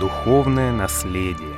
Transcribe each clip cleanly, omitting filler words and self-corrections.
духовное наследие.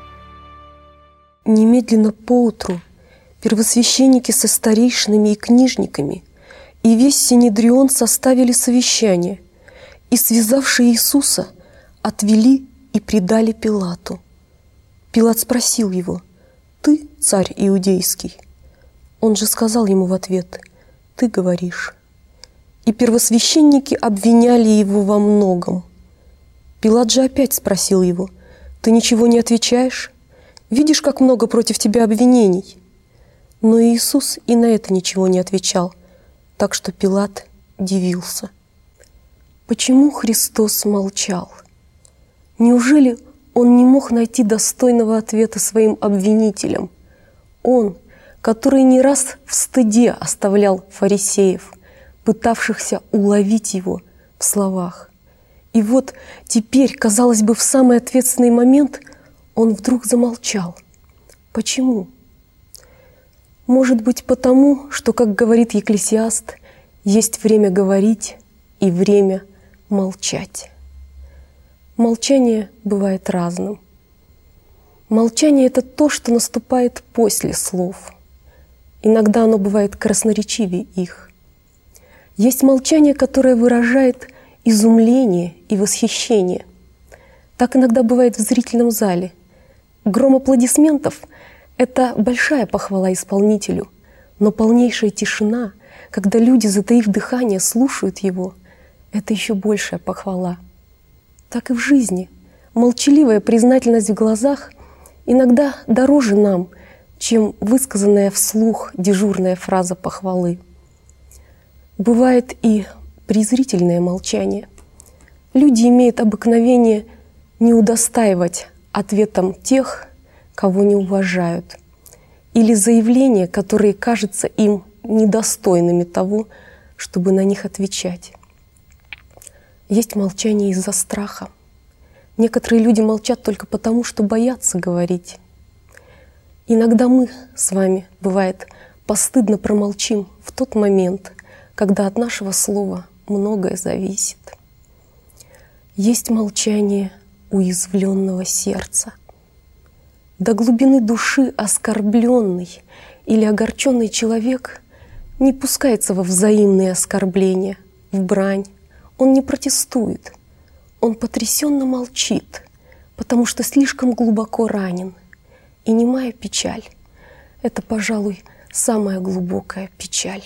Немедленно поутру первосвященники со старейшинами и книжниками и весь Синедрион составили совещание, и, связавши Иисуса, отвели и предали Пилату. Пилат спросил его: «Ты царь иудейский?» Он же сказал ему в ответ: «Ты говоришь». И первосвященники обвиняли его во многом. Пилат же опять спросил его: «Ты ничего не отвечаешь? Видишь, как много против тебя обвинений?» Но Иисус и на это ничего не отвечал, так что Пилат дивился. Почему Христос молчал? Неужели Он не мог найти достойного ответа своим обвинителям? Он, который не раз в стыде оставлял фарисеев, пытавшихся уловить Его в словах. И вот теперь, казалось бы, в самый ответственный момент Он вдруг замолчал. Почему? Может быть, потому, что, как говорит Екклесиаст, есть время говорить и время молчать. Молчание бывает разным. Молчание — это то, что наступает после слов. Иногда оно бывает красноречивее их. Есть молчание, которое выражает изумление и восхищение. Так иногда бывает в зрительном зале. Гром аплодисментов — это большая похвала исполнителю, но полнейшая тишина, когда люди, затаив дыхание, слушают его, это еще большая похвала. Так и в жизни. Молчаливая признательность в глазах иногда дороже нам, чем высказанная вслух дежурная фраза похвалы. Бывает и презрительное молчание. Люди имеют обыкновение не удостаивать ответом тех, кого не уважают, или заявления, которые кажутся им недостойными того, чтобы на них отвечать. Есть молчание из-за страха. Некоторые люди молчат только потому, что боятся говорить. Иногда мы с вами, бывает, постыдно промолчим в тот момент, когда от нашего слова многое зависит. Есть молчание уязвленного сердца. До глубины души оскорбленный или огорченный человек не пускается во взаимные оскорбления, в брань. Он не протестует, он потрясенно молчит, потому что слишком глубоко ранен. И немая печаль — это, пожалуй, самая глубокая печаль.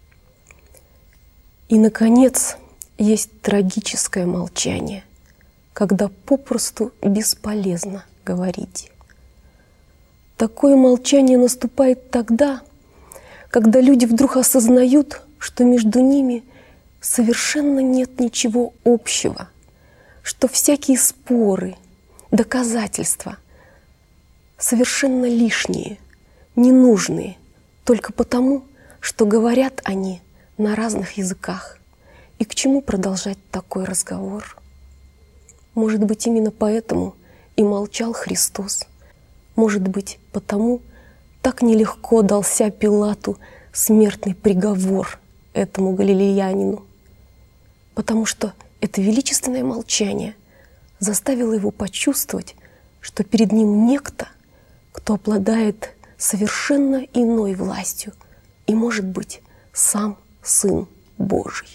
И, наконец, есть трагическое молчание, когда попросту бесполезно говорить. Такое молчание наступает тогда, когда люди вдруг осознают, что между ними совершенно нет ничего общего, что всякие споры, доказательства совершенно лишние, ненужные, только потому, что говорят они на разных языках. И к чему продолжать такой разговор? Может быть, именно поэтому и молчал Христос. Может быть, потому так нелегко дался Пилату смертный приговор этому галилеянину. Потому что это величественное молчание заставило его почувствовать, что перед ним некто, кто обладает совершенно иной властью и, может быть, сам Сын Божий.